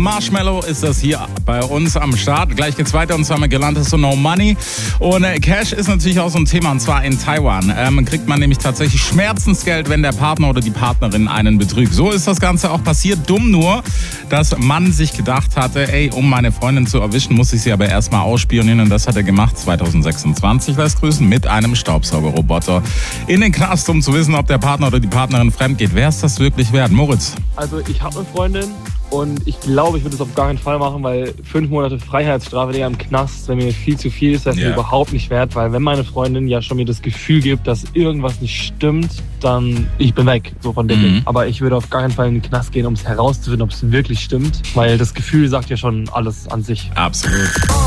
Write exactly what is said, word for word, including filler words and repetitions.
Marshmallow ist das hier bei uns am Start. Gleich geht's weiter und zwar mit Galantis und No Money. Und äh, Cash ist natürlich auch so ein Thema und zwar in Taiwan. Ähm, kriegt man nämlich tatsächlich Schmerzensgeld, wenn der Partner oder die Partnerin einen betrügt. So ist das Ganze auch passiert. Dumm nur, dass man sich gedacht hatte, ey, um meine Freundin zu erwischen, muss ich sie aber erstmal ausspionieren. Und das hat er gemacht zwanzig sechsundzwanzig, lässt grüßen, mit einem Staubsaugerroboter in den Knast, um zu wissen, ob der Partner oder die Partnerin fremd geht. Wer ist das wirklich wert? Moritz? Also ich habe eine Freundin und ich glaube, ich würde es auf gar keinen Fall machen, weil fünf Monate Freiheitsstrafe, Digga, im Knast, wenn mir viel zu viel ist, das ist Ja. mir überhaupt nicht wert, weil wenn meine Freundin ja schon mir das Gefühl gibt, dass irgendwas nicht stimmt, dann ich bin weg, so von dem Mhm. Ding. Aber ich würde auf gar keinen Fall in den Knast gehen, um es herauszufinden, ob es wirklich stimmt, weil das Gefühl sagt ja schon alles an sich. Absolut.